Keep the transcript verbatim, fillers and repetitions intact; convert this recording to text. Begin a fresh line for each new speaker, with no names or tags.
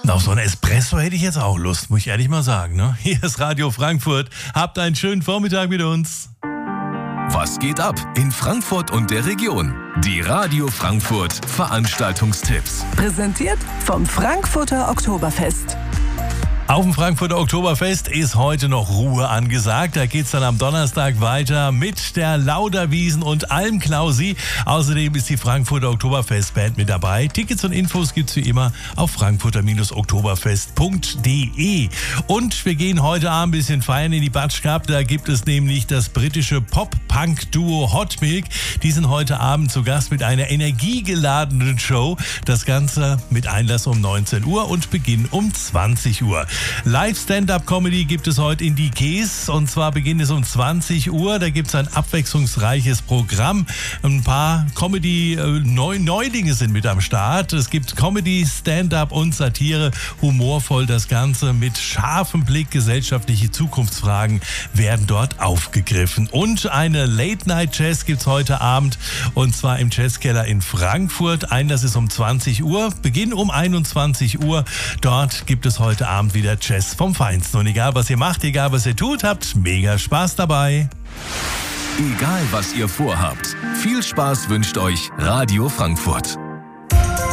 Auf so einen Espresso hätte ich jetzt auch Lust, muss ich ehrlich mal sagen. Ne? Hier ist Radio Frankfurt. Habt einen schönen Vormittag mit uns.
Was geht ab in Frankfurt und der Region? Die Radio Frankfurt Veranstaltungstipps.
Präsentiert vom Frankfurter Oktoberfest.
Auf dem Frankfurter Oktoberfest ist heute noch Ruhe angesagt. Da geht's dann am Donnerstag weiter mit der Lauderwiesen und Almklausi. Außerdem ist die Frankfurter Oktoberfestband mit dabei. Tickets und Infos gibt's wie immer auf frankfurter oktoberfest punkt de. Und wir gehen heute Abend ein bisschen feiern in die Batsch Cup. Da gibt es nämlich das britische Pop-Punk-Duo Hot Milk. Die sind heute Abend zu Gast mit einer energiegeladenen Show. Das Ganze mit Einlass um neunzehn Uhr und Beginn um zwanzig Uhr. Live-Stand-Up-Comedy gibt es heute in die Käs und zwar beginnt es um zwanzig Uhr. Da gibt es ein abwechslungsreiches Programm. Ein paar Comedy-Neulinge sind mit am Start. Es gibt Comedy, Stand-Up und Satire. Humorvoll das Ganze mit scharfem Blick. Gesellschaftliche Zukunftsfragen werden dort aufgegriffen. Und eine Late-Night-Jazz gibt es heute Abend und zwar im Jazzkeller in Frankfurt. Einlass ist um zwanzig Uhr, Beginn um einundzwanzig Uhr. Dort gibt es heute Abend wieder Jazz vom Feinsten. Und egal, was ihr macht, egal, was ihr tut, habt mega Spaß dabei.
Egal, was ihr vorhabt, viel Spaß wünscht euch Radio Frankfurt.